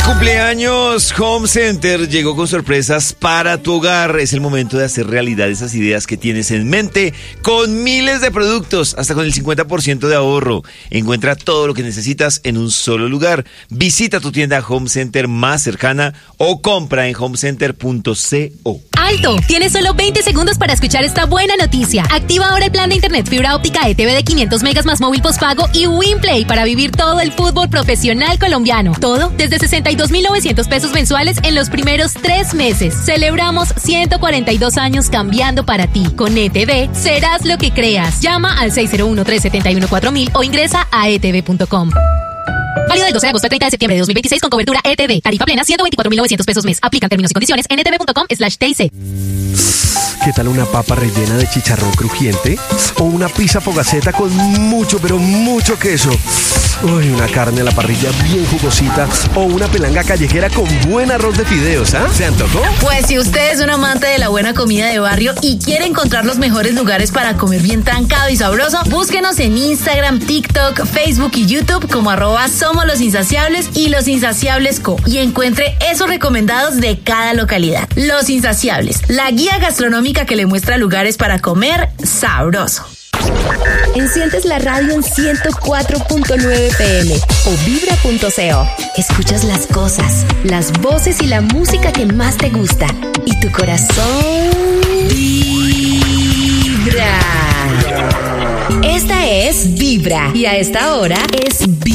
Cumpleaños Home Center llegó con sorpresas para tu hogar. Es el momento de hacer realidad esas ideas que tienes en mente con miles de productos, hasta con el 50% de ahorro. Encuentra todo lo que necesitas en un solo lugar. Visita tu tienda Home Center más cercana o compra en homecenter.co. ¡Alto! Tienes solo 20 segundos para escuchar esta buena noticia. Activa ahora el plan de internet fibra óptica ETV de 500 megas más móvil postpago y WinPlay para vivir todo el fútbol profesional colombiano. Todo desde 62.900 pesos mensuales en los primeros 3 meses. Celebramos 142 años cambiando para ti. Con ETV serás lo que creas. Llama al 601-371-4000 o ingresa a etv.com. Válido del 12 de agosto al 30 de septiembre de 2026 con cobertura ETV. Tarifa plena 124.900 pesos mes. Aplican términos y condiciones en etv.com/TIC. ¿Qué tal una papa rellena de chicharrón crujiente? ¿O una pizza fogaceta con mucho, pero mucho queso? Uy, una carne a la parrilla bien jugosita. ¿O una pelanga callejera con buen arroz de fideos, ¿ah? ¿Se antojó? Pues si usted es un amante de la buena comida de barrio y quiere encontrar los mejores lugares para comer bien trancado y sabroso, búsquenos en Instagram, TikTok, Facebook y YouTube como @SomosLosInsaciables y Los Insaciables Co. Y encuentre esos recomendados de cada localidad. Los Insaciables, la guía gastronómica que le muestra lugares para comer sabroso. Enciendes la radio en 104.9 PM o vibra.co. Escuchas las cosas, las voces y la música que más te gusta. Y tu corazón vibra. Esta es Vibra. Y a esta hora es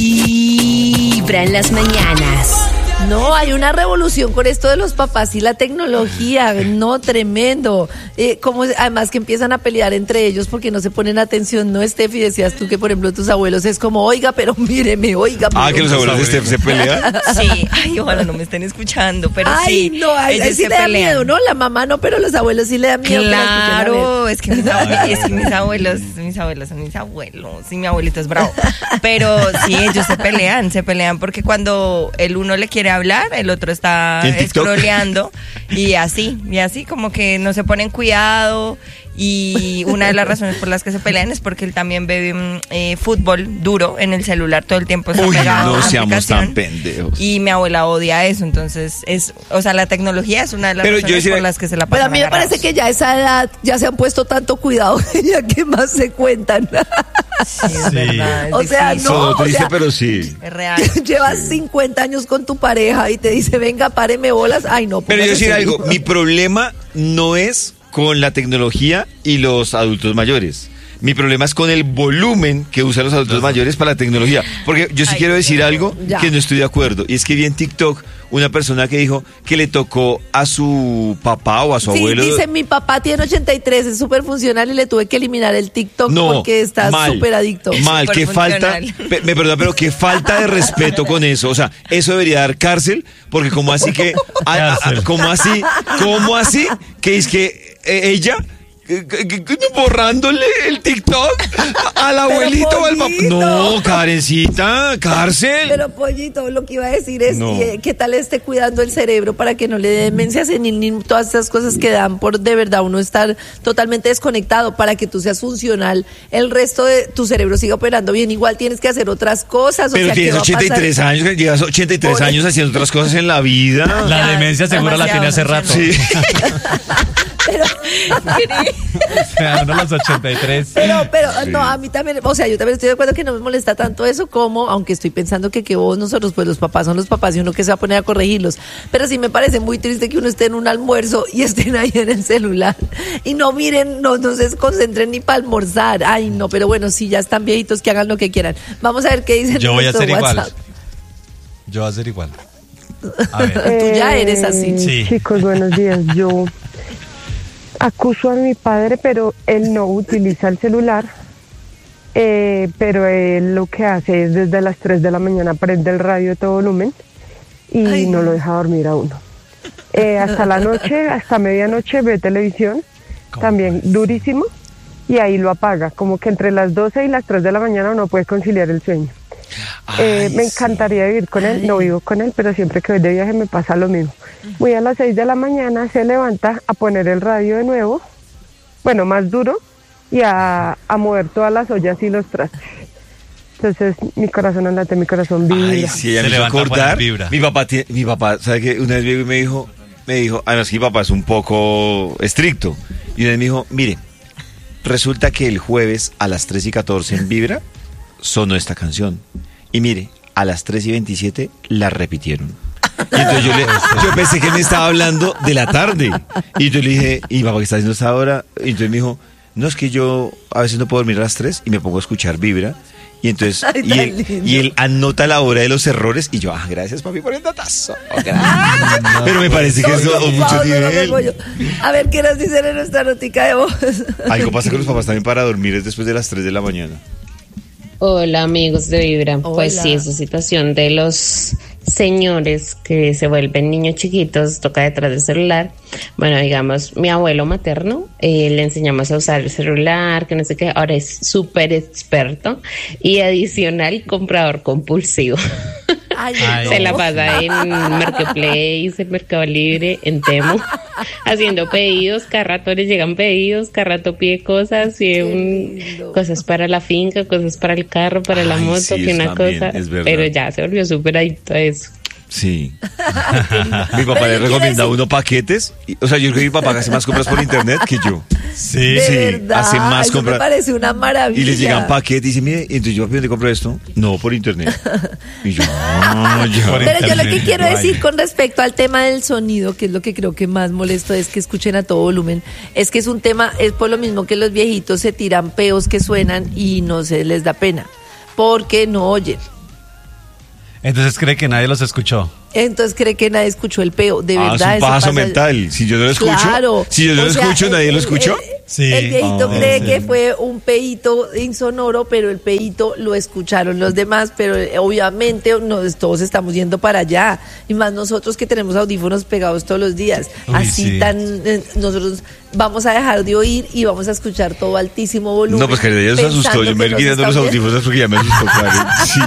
Vibra en las mañanas. No, hay una revolución con esto de los papás y la tecnología, no, tremendo. Como además que empiezan a pelear entre ellos porque no se ponen atención, ¿no, Steffi? Decías tú que, por ejemplo, tus abuelos es como, oiga, pero míreme, oiga. Que los abuelos de Steffi se pelean. Sí, ay, ojalá no me estén escuchando, pero ay, sí, no, ellos sí le da miedo, ¿no? La mamá no, pero los abuelos sí le da miedo. Claro, es que mis abuelos son mis abuelos, y mi abuelito es bravo. Pero sí, ellos se pelean porque cuando el uno le quiere hablar, el otro está scrolleando y así como que no se ponen cuidado. Y una de las razones por las que se pelean es porque él también ve fútbol duro en el celular todo el tiempo. No seamos tan pendejos. Y mi abuela odia eso, entonces la tecnología es una de las razones por las que se la pasan. Pero a mí me parece que ya a esa edad ya se han puesto tanto cuidado, ya que más se cuentan. Sí, es verdad. O sea, no, triste, pero sí. Es real. Llevas 50 años con tu pareja y te dice, venga, páreme bolas. Ay, no. Pero yo decir algo, mi problema no es con la tecnología y los adultos mayores. Mi problema es con el volumen que usan los adultos mayores para la tecnología. Porque yo sí quiero decir algo que no estoy de acuerdo. Y es que vi en TikTok una persona que dijo que le tocó a su papá o a su abuelo. Sí, dice, mi papá tiene 83, es súper funcional y le tuve que eliminar el TikTok porque está súper adicto. Mal, qué falta, me perdona, pero qué falta de respeto con eso. O sea, eso debería dar cárcel, porque como así que, como así, que es que ella... borrándole el TikTok al abuelito o al papá. No, Karencita, cárcel. Pero Pollito, lo que iba a decir es que tal esté cuidando el cerebro para que no le dé demencia senil ni todas esas cosas que dan por de verdad uno estar totalmente desconectado. Para que tú seas funcional, el resto de tu cerebro siga operando bien. Igual tienes que hacer otras cosas. Pero tienes 83 años, llevas 83 años haciendo otras cosas en la vida. La demencia seguro la tiene hace rato. Sí. Pero no los 83. Pero no, a mí también, o sea, yo también estoy de acuerdo que no me molesta tanto eso como, aunque estoy pensando que vos, nosotros, pues los papás son los papás y uno que se va a poner a corregirlos. Pero sí me parece muy triste que uno esté en un almuerzo y estén ahí en el celular y no miren, no se concentren ni para almorzar. Ay, no, pero bueno, sí, ya están viejitos, que hagan lo que quieran. Vamos a ver qué dicen. Yo voy a hacer WhatsApp. Yo voy a hacer igual. A ver. Tú ya eres así. Sí. Chicos, buenos días. Yo acuso a mi padre, pero él no utiliza el celular, pero él lo que hace es desde las 3 de la mañana prende el radio a todo volumen y no lo deja dormir a uno. Hasta la noche, hasta medianoche ve televisión, también durísimo, y ahí lo apaga, como que entre las 12 y las 3 de la mañana no puede conciliar el sueño. Me encantaría vivir con él, no vivo con él, pero siempre que voy de viaje me pasa lo mismo. Voy a las 6 de la mañana, se levanta a poner el radio de nuevo, bueno, más duro, y a mover todas las ollas y los trastes. Entonces mi corazón anda, mi corazón vibra. Ay, sí, ella Se me hizo levanta acordar. con vibra. Mi papá, ¿sabe qué? Una vez me dijo, además que mi papá es un poco estricto. Y una vez me dijo, mire, resulta que el jueves a las 3:14 en Vibra sonó esta canción. Y mire, a las 3:27 la repitieron. Y entonces yo pensé que me estaba hablando de la tarde. Y yo le dije, ¿y papá qué está haciendo esta hora? Y entonces me dijo, no, es que yo a veces no puedo dormir a las 3 y me pongo a escuchar Vibra. Y entonces, Ay, y él anota la hora de los errores. Y yo, gracias papi por el datazo. Pero me parece que es mucho nivel. A ver, ¿qué nos dicen en nuestra notica de voz? Algo pasa con los papás también para dormir es después de las 3 de la mañana. Hola amigos de Vibra, Hola. pues sí, esa situación de los señores que se vuelven niños chiquitos, toca detrás del celular. Bueno, digamos, mi abuelo materno, le enseñamos a usar el celular, que no sé qué, ahora es súper experto y adicional comprador compulsivo. Ay, Se la pasa en Marketplace, en Mercado Libre, en Temu, haciendo pedidos, cada rato les llegan pedidos, cada rato pide cosas, cosas para la finca, cosas para el carro, para la moto, sí, que una también, cosa, es verdad. pero ya se volvió súper adicto a eso. Sí. Mi papá le recomienda a uno paquetes. O sea, yo creo que mi papá hace más compras por internet que yo. Sí. De Sí, verdad, hace más eso compras. me parece una maravilla. Y les llegan paquetes y dice, mire, entonces yo, ¿dónde compro esto? No, por internet. Y yo, no, ya. Por Pero yo lo que internet, quiero no hay. decir con respecto al tema del sonido, que es lo que creo que más molesto es que escuchen a todo volumen, es que es un tema, es por lo mismo que los viejitos se tiran peos que suenan y no se les da pena, porque no oyen. Entonces cree que nadie los escuchó. Entonces cree que nadie escuchó el peo. De Es verdad, un eso pajazo pasa. mental. Si yo no lo escucho, Claro. si yo no O lo sea, escucho, nadie lo escuchó. Sí. El viejito cree sí. que fue un peíto insonoro, pero el peíto lo escucharon los demás, pero obviamente todos estamos yendo para allá. Y más nosotros que tenemos audífonos pegados todos los días. Uy, Así sí. nosotros vamos a dejar de oír y vamos a escuchar todo a altísimo volumen. No, pues Karen, ya se asustó. Yo me pensando voy que quitando nos los están audífonos porque ya me asustó, Karen. Sí,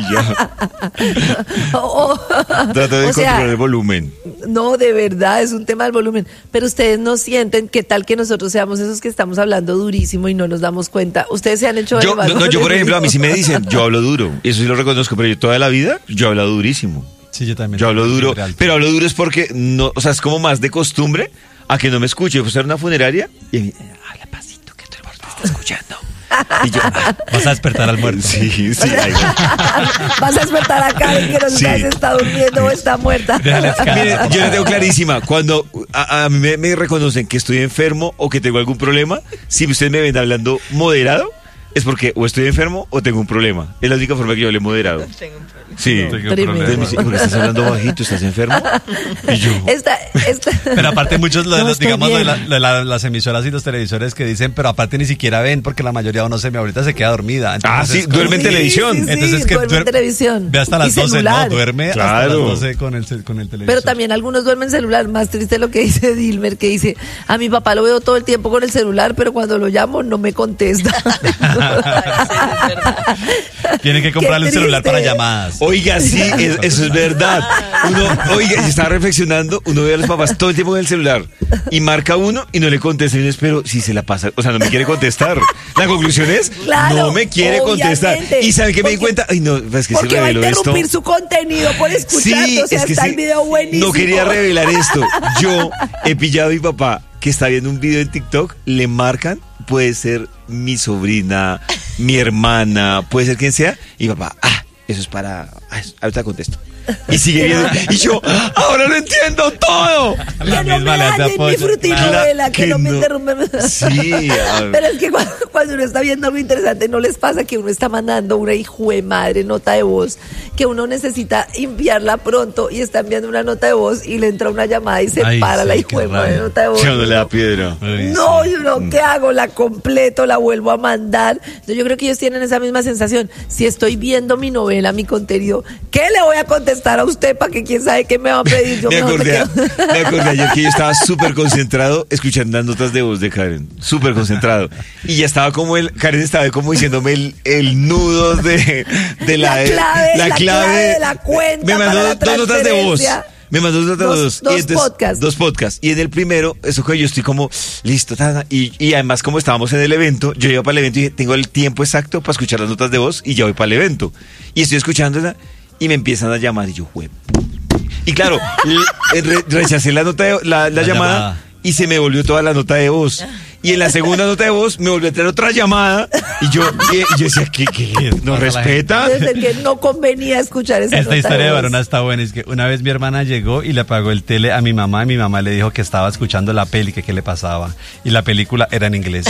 ya. Trato de o sea, controlar el volumen. No, de verdad, es un tema del volumen. Pero ustedes no sienten que tal que nosotros seamos esos que estamos hablando durísimo y no nos damos cuenta. Ustedes se han hecho Yo, elevar yo, por ejemplo, a mí sí me durísimo. dicen, yo hablo duro. Eso sí lo reconozco, pero yo toda la vida, yo he hablado durísimo. Sí, yo también. Yo hablo duro, Real. pero hablo duro es porque, no, o sea, es como más de costumbre a que no me escuche. Yo fui a una funeraria y me habla pasito que todo el mundo te está escuchando. Y yo, Vas a despertar al muerto. sí, sí. Ay, Vas a despertar a Karen que no Sí. sabe si está durmiendo o está muerta. Déjale descansar. Mire, yo la tengo clarísima. Cuando a mí me reconocen que estoy enfermo o que tengo algún problema, si ustedes me ven hablando moderado, es porque o estoy enfermo o tengo un problema. Es la única forma que yo hable moderado. Sí. Tengo Tremendo. Entonces me dicen, ¿por qué estás hablando bajito? ¿Estás enfermo? Y yo, Esta. Pero aparte muchos, No, estoy digamos, bien. las emisoras y los televisores que dicen, pero aparte ni siquiera ven porque la mayoría, o no sé, mi abuelita se queda dormida. Entonces, sí, duerme en televisión. Sí, Entonces que duerme en televisión. Ve hasta las Y 12, celular. no, duerme hasta Claro. las 12 con el televisor. Pero también algunos duermen celular. Más triste lo que dice Dilmer, que dice, a mi papá lo veo todo el tiempo con el celular, pero cuando lo llamo no me contesta. Tienen que comprarle un Qué celular triste. para llamadas. oiga, sí, eso es verdad. Oiga, yo estaba reflexionando, uno ve a los papás todo el tiempo en el celular y marca uno y no le contesta. Y yo espero si se la pasa, o sea, no me quiere contestar. La conclusión es, Claro, no me quiere contestar. obviamente. ¿Y saben qué me di Porque- cuenta? Ay, no, es que se Porque va a reveló esto. interrumpir su contenido por escucharte. O sea, está el video buenísimo. No quería revelar esto. Yo he pillado a mi papá que está viendo un video en TikTok, le marcan, puede ser mi sobrina, mi hermana, puede ser quien sea, y papá, eso es para, ahorita contesto. Y sigue viendo, y yo, ahora lo entiendo todo. La Que no misma me le hace dañen mi apoyo. frutinovela, que no me interrumpen. Sí, a ver. Pero es que cuando uno está viendo algo interesante, ¿no les pasa que uno está mandando una hijo de madre nota de voz, que uno necesita enviarla pronto y está enviando una nota de voz y le entra una llamada y se Ay, para sí, la qué hijo de madre rabia. nota de voz? Ya no le da piedra. Ay, No, sí. yo no, ¿qué hago? La completo, la vuelvo a mandar. Yo creo que ellos tienen esa misma sensación. Si estoy viendo mi novela, mi contenido, ¿qué le voy a contestar a usted para que quién sabe qué me va a pedir? Yo Me mejor acordé, quedo- me acordé ayer que yo estaba súper concentrado escuchando las notas de voz de Karen, súper concentrado. Y ya estaba como Karen estaba como diciéndome el nudo de La clave de la cuenta Me para mandó la dos notas de voz. transferencia. Me mandó dos Dos podcasts. Dos podcasts. Y en el primero, eso que yo estoy como, listo, y además como estábamos en el evento, yo iba para el evento y dije, tengo el tiempo exacto para escuchar las notas de voz y ya voy para el evento. Y estoy escuchándola y me empiezan a llamar y yo, y claro, rechacé la nota la llamada y se me volvió toda la nota de voz. Y en la segunda nota de voz me volvió a traer otra llamada y yo decía, ¿qué? ¿Nos respeta? Desde que no convenía escuchar esa Esta nota historia de voz. varona está buena. Es que una vez mi hermana llegó y le apagó el tele a mi mamá y mi mamá le dijo que estaba escuchando la peli, que qué le pasaba. Y la película era en inglés.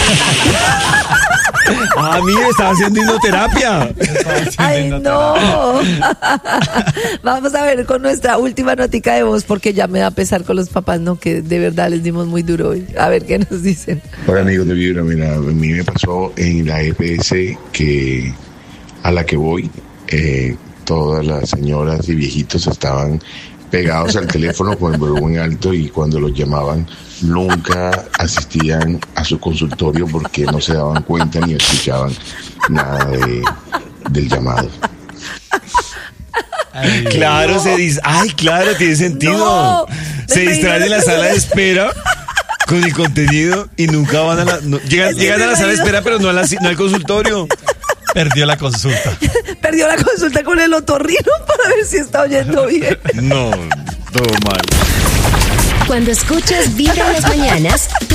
Ah, mire, estaba haciendo hipnoterapia. Ay, no. Vamos a ver con nuestra última notica de voz porque ya me da pesar con los papás, ¿no? Que de verdad les dimos muy duro hoy. A ver qué nos dicen. Hola amigos de Vibra, mira, a mí me pasó en la EPS que a la que voy, todas las señoras y viejitos estaban pegados al teléfono con el volumen alto y cuando los llamaban nunca asistían a su consultorio porque no se daban cuenta ni escuchaban nada del llamado. Ay, Claro, se dice, claro, tiene sentido. No, Se distraen en la sala de espera con el contenido y nunca van a llegan a la sala de espera, pero no al consultorio. perdió la consulta. Perdió la consulta con el otorrino para ver si está oyendo bien. No, todo mal. Cuando escuchas Vibra en las mañanas,